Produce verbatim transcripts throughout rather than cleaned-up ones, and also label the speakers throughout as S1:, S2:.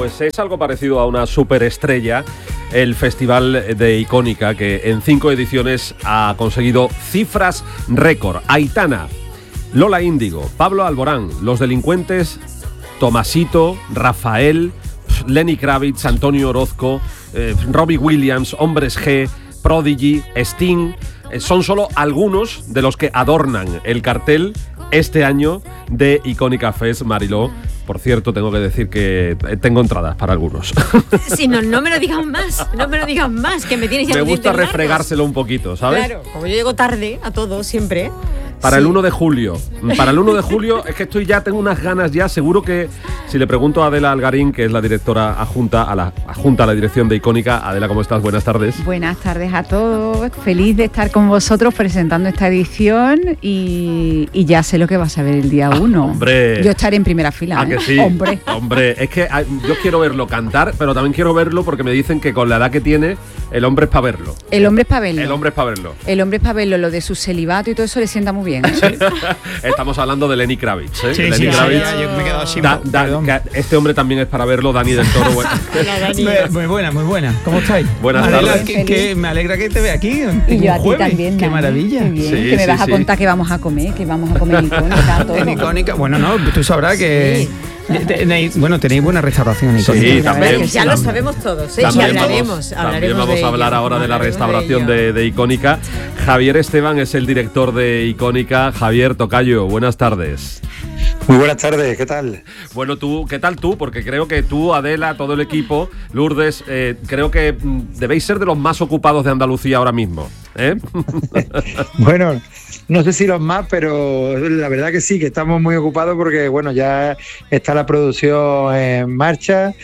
S1: Pues es algo parecido a una superestrella, el Festival de Icónica, que en cinco ediciones ha conseguido cifras récord. Aitana, Lola Índigo, Pablo Alborán, Los Delincuentes, Tomasito, Rafael, Lenny Kravitz, Antonio Orozco, eh, Robbie Williams, Hombres G, Prodigy, Sting, eh, son solo algunos de los que adornan el cartel este año de Icónica Fest, Mariló. Por cierto, tengo que decir que tengo entradas para algunos.
S2: Sí, no, no me lo digas más, no me lo digas más, que me tienes ya.
S1: Me gusta refregárselo un poquito, ¿sabes?
S2: Claro, como yo llego tarde a todo siempre.
S1: Para
S2: sí.
S1: el uno de julio. Para el uno de julio es que estoy ya, tengo unas ganas ya. Seguro que si le pregunto a Adela Algarín, que es la directora adjunta a la, adjunta a la dirección de Icónica. Adela, ¿cómo estás? Buenas tardes.
S3: Buenas tardes a todos. Feliz de estar con vosotros presentando esta edición y, y ya sé lo que vas a ver el día uno.
S1: Ah, hombre.
S3: Yo estaré en primera fila.
S1: ¿A
S3: ¿eh?
S1: que sí?
S3: Hombre.
S1: Hombre, es que yo quiero verlo cantar, pero también quiero verlo porque me dicen que con la edad que tiene, el hombre es para verlo.
S3: El hombre es para verlo.
S1: El hombre es para verlo.
S3: El hombre es para verlo. Lo de su celibato y todo eso le sienta muy bien. ¿eh?
S1: Sí. Estamos hablando de Lenny Kravitz, ¿eh?
S4: Sí,
S1: Lenny
S4: sí,
S1: Kravitz.
S4: ya, yo me he quedado así.
S1: Da, da, este hombre también es para verlo, Dani del Toro. Bueno.
S4: Muy, muy buena, muy buena. ¿Cómo estáis?
S1: Buenas
S4: Adela,
S1: tardes.
S4: que, que me alegra que te vea aquí.
S3: Y yo a ti
S4: jueves.
S3: también.
S4: Qué
S3: Dani.
S4: maravilla.
S3: Qué bien,
S1: Sí,
S3: que me
S1: sí,
S3: vas a
S1: sí.
S3: contar que vamos a comer, que vamos a comer en Icónica. Todo.
S4: En Icónica, bueno, no, tú sabrás que tenéis, bueno, tenéis buena restauración en Icónica.
S1: Sí,
S3: la
S1: también.
S3: verdad que
S2: Ya
S3: sí.
S2: lo sabemos todos, ¿eh? Y
S1: También
S2: hablaremos,
S1: vamos,
S2: hablaremos
S1: también vamos
S2: de
S1: a hablar
S2: ello.
S1: ahora de la
S2: Hablaremos
S1: restauración
S2: de
S1: de,
S2: ello.
S1: de Icónica. Javier Esteban es el director de Icónica. Javier Tocayo, buenas tardes.
S5: Muy buenas tardes, ¿qué tal?
S1: Bueno, tú, ¿qué tal tú? Porque creo que tú, Adela, todo el equipo, Lourdes, eh, creo que mm, debéis ser de los más ocupados de Andalucía ahora mismo, ¿eh?
S5: Bueno, no sé si los más, pero la verdad que sí, que estamos muy ocupados porque, bueno, ya está la producción en marcha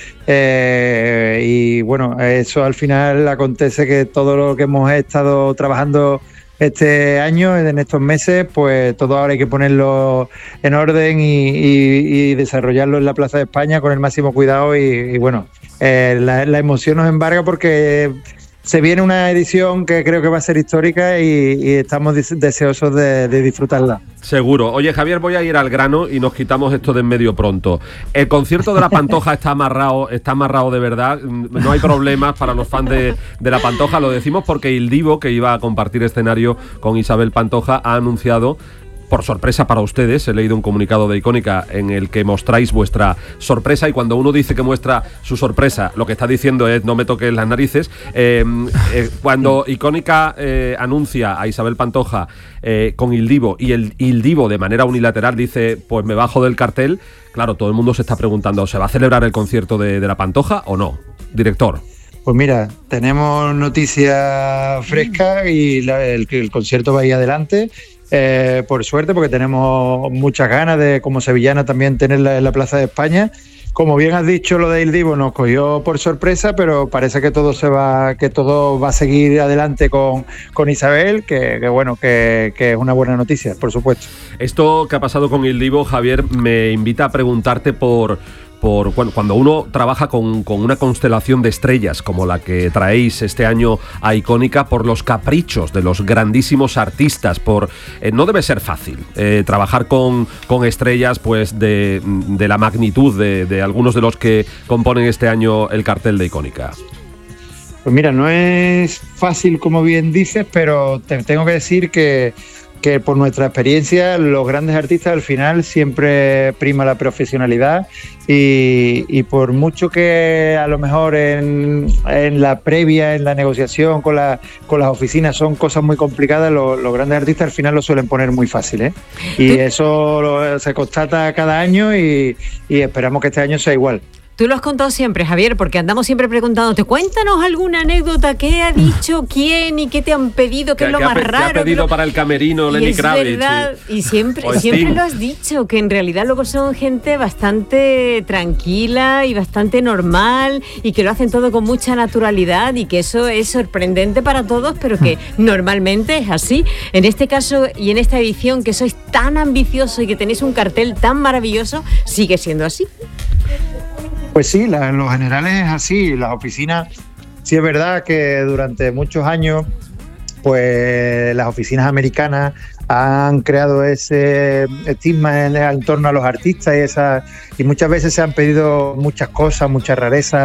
S5: eh, y, bueno, eso al final acontece que todo lo que hemos estado trabajando este año, en estos meses, pues todo ahora hay que ponerlo en orden y, y, y desarrollarlo en la Plaza de España con el máximo cuidado y, y bueno, eh, la, la emoción nos embarga porque se viene una edición que creo que va a ser histórica y, y estamos deseosos de, de disfrutarla.
S1: Seguro. Oye, Javier, voy a ir al grano y nos quitamos esto de en medio pronto. El concierto de La Pantoja está amarrado, está amarrado de verdad. No hay problemas para los fans de, de La Pantoja. Lo decimos porque Il Divo, que iba a compartir escenario con Isabel Pantoja, ha anunciado, por sorpresa para ustedes, he leído un comunicado de Icónica en el que mostráis vuestra sorpresa, y cuando uno dice que muestra su sorpresa, lo que está diciendo es no me toques las narices. Eh, eh, cuando Icónica eh, anuncia a Isabel Pantoja eh, con Il Divo, y el Il Divo de manera unilateral dice pues me bajo del cartel, claro, todo el mundo se está preguntando, ¿se va a celebrar el concierto de, de La Pantoja o no? Director.
S5: Pues mira, tenemos noticias frescas y la, el, el concierto va a ir adelante. Eh, por suerte, porque tenemos muchas ganas de, como sevillana, también tenerla en la Plaza de España. Como bien has dicho, lo de Il Divo nos cogió por sorpresa, pero parece que todo se va, que todo va a seguir adelante con, con Isabel, que, que bueno, que, que es una buena noticia, por supuesto.
S1: Esto que ha pasado con Il Divo, Javier, me invita a preguntarte por... Por, bueno, cuando uno trabaja con, con una constelación de estrellas como la que traéis este año a Icónica, por los caprichos de los grandísimos artistas, por eh, no debe ser fácil eh, trabajar con, con estrellas pues de, de la magnitud de, de algunos de los que componen este año el cartel de Icónica.
S5: Pues mira, no es fácil como bien dices, pero te tengo que decir que que por nuestra experiencia los grandes artistas al final siempre prima la profesionalidad y, y por mucho que a lo mejor en, en la previa, en la negociación con, la, con las oficinas son cosas muy complicadas, los, los grandes artistas al final lo suelen poner muy fácil, ¿eh? Y eso lo, se constata cada año y, y esperamos que este año sea igual.
S2: Tú lo has contado siempre, Javier, porque andamos siempre preguntándote, cuéntanos alguna anécdota, qué ha dicho quién y qué te han pedido, qué es lo
S1: ha,
S2: más
S1: ¿qué
S2: raro.
S1: ha pedido
S2: lo...
S1: para el camerino Lenny Kravitz?
S2: Es verdad, y, y siempre,
S1: o
S2: siempre
S1: Sting.
S2: lo has dicho, que en realidad luego son gente bastante tranquila y bastante normal y que lo hacen todo con mucha naturalidad y que eso es sorprendente para todos, pero que normalmente es así. En este caso y en esta edición que sois tan ambiciosos y que tenéis un cartel tan maravilloso, sigue siendo así.
S5: Pues sí, la, en lo general es así. Las oficinas, sí es verdad que durante muchos años, pues las oficinas americanas han creado ese estigma en, en torno a los artistas y, esa, y muchas veces se han pedido muchas cosas, muchas rarezas